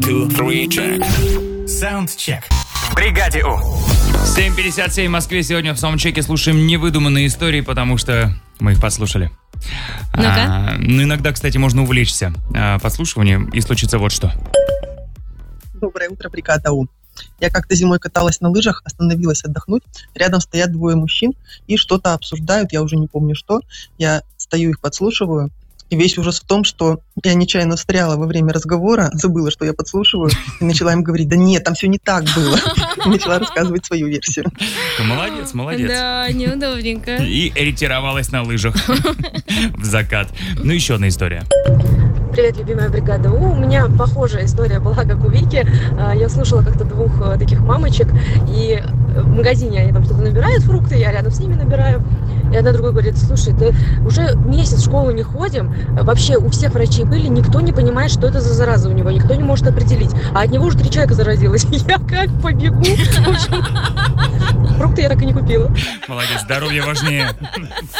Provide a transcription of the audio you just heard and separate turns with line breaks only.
2, 3, check.
Саундчек. В бригаде У.
7:57 в Москве. Сегодня в саундчеке слушаем невыдуманные истории, потому что мы их подслушали.
Ну-ка.
Иногда, кстати, можно увлечься подслушиванием, и случится вот что.
Доброе утро, бригада У. Я как-то зимой каталась на лыжах, остановилась отдохнуть. Рядом стоят двое мужчин и что-то обсуждают, я уже не помню что. Я стою, их подслушиваю. И весь ужас в том, что я нечаянно встряла во время разговора, забыла, что я подслушиваю, и начала им говорить: да нет, там все не так было. И начала рассказывать свою версию.
Молодец, молодец.
Да, неудобненько.
И ретировалась на лыжах в закат. Ну, еще одна история.
Привет, любимая бригада У. У меня похожая история была, как у Вики. Я слушала как-то двух таких мамочек, и в магазине они там что-то набирают, фрукты, я рядом с ними набираю. И одна другой говорит: слушай, да уже месяц в школу не ходим, вообще у всех врачей были, никто не понимает, что это за зараза у него, никто не может определить. А от него уже 3 человека заразилось. Я как побегу. В общем, фрукты я так и не купила.
Молодец, здоровье важнее.